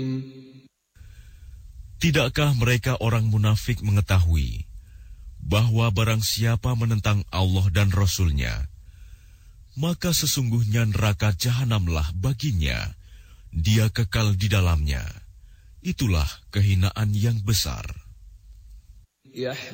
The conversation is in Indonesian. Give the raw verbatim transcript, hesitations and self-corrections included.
Tidakkah mereka orang munafik mengetahui bahwa barang siapa menentang Allah dan Rasul-Nya, maka sesungguhnya neraka jahanamlah baginya, dia kekal di dalamnya. Itulah kehinaan yang besar.